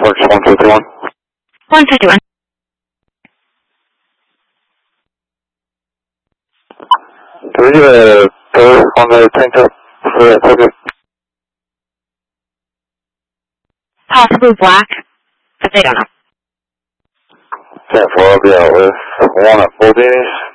Works 151. 151. Do we get a color on the tank top for that ticket? Possibly black, but they don't know. 10-4, I'll be out with one at Baldini's.